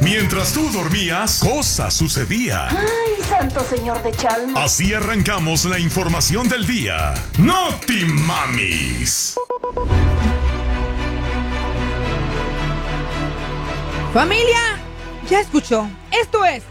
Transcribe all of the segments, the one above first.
Mientras tú dormías, cosas sucedían. ¡Ay, santo señor de Chalma! Así arrancamos la información del día. ¡Noti Mamis! Familia, ya escuchó. Esto es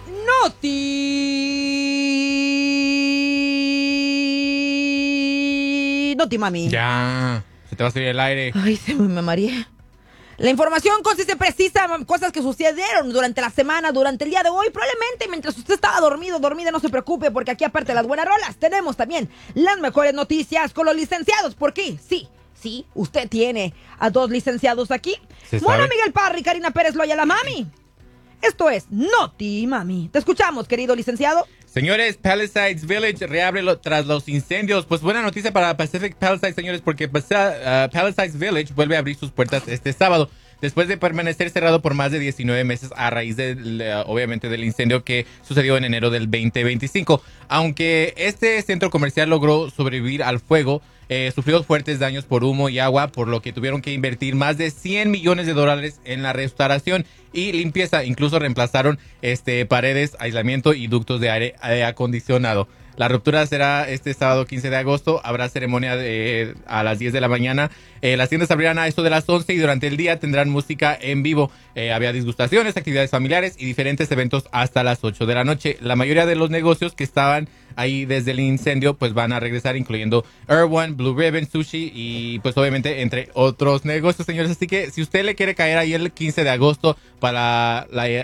Noti Mami. Ya, se te va a salir el aire. Ay, me mareé. La información consiste precisa cosas que sucedieron durante la semana, durante el día de hoy. Probablemente mientras usted estaba dormida, no se preocupe, porque aquí aparte de las buenas rolas, tenemos también las mejores noticias con los licenciados. ¿Por qué? Sí, usted tiene a 2 licenciados aquí. Bueno, Miguel Parry, Karina Pérez Loya, mami. Esto es Noti Mami. Te escuchamos, querido licenciado. Señores, Palisades Village reabre tras los incendios. Pues buena noticia para Pacific Palisades, señores, porque Palisades Village vuelve a abrir sus puertas este sábado, después de permanecer cerrado por más de 19 meses a raíz obviamente del incendio que sucedió en enero del 2025. Aunque este centro comercial logró sobrevivir al fuego, sufrió fuertes daños por humo y agua, por lo que tuvieron que invertir más de $100 millones en la restauración y limpieza. Incluso reemplazaron paredes, aislamiento y ductos de aire acondicionado. La ruptura será este sábado 15 de agosto. Habrá ceremonia a las 10 de la mañana. Las tiendas abrirán a esto de las 11 y durante el día tendrán música en vivo. Había disgustaciones, actividades familiares y diferentes eventos hasta las 8 de la noche. La mayoría de los negocios que estaban ahí desde el incendio pues van a regresar, incluyendo Erewhon, Blue Ribbon, Sushi y pues obviamente entre otros negocios, señores. Así que si usted le quiere caer ahí el 15 de agosto para la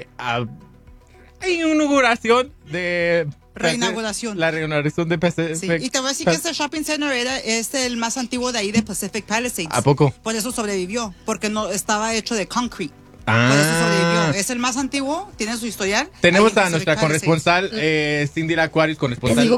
inauguración de... Reinauguración. La reinauguración de Pacific. Sí. Y te voy a decir que este shopping center es el más antiguo de ahí de Pacific Palisades. ¿A poco? Por eso sobrevivió, porque no estaba hecho de concrete. Ah. Por eso sobrevivió. Es el más antiguo, tiene su historial. Tenemos a nuestra corresponsal, Cindy Lacuarius, corresponsal